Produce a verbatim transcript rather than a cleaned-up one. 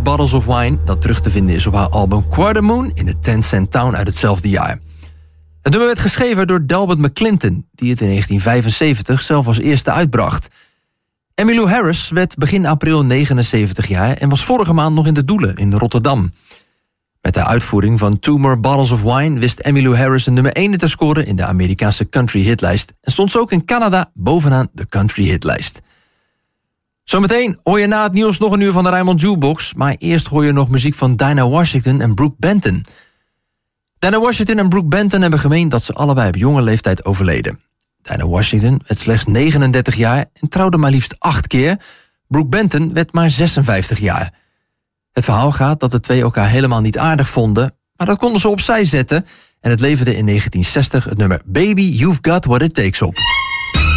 Bottles of Wine, dat terug te vinden is op haar album Quartermoon in de Ten Cent Town uit hetzelfde jaar. Het nummer werd geschreven door Delbert McClinton, die het in negentien vijfenzeventig zelf als eerste uitbracht. Emmylou Harris werd begin april negenenzeventig jaar en was vorige maand nog in de Doelen in Rotterdam. Met de uitvoering van Two More Bottles of Wine wist Emmylou Harris een nummer één te scoren in de Amerikaanse country hitlijst en stond ze ook in Canada bovenaan de country hitlijst. Zometeen hoor je na het nieuws nog een uur van de Rijnmond Jukebox, maar eerst hoor je nog muziek van Dinah Washington en Brooke Benton. Dinah Washington en Brooke Benton hebben gemeen dat ze allebei op jonge leeftijd overleden. Dinah Washington werd slechts negenendertig jaar en trouwde maar liefst acht keer. Brooke Benton werd maar zesenvijftig jaar. Het verhaal gaat dat de twee elkaar helemaal niet aardig vonden, maar dat konden ze opzij zetten en het leverde in negentien zestig het nummer Baby You've Got What It Takes op.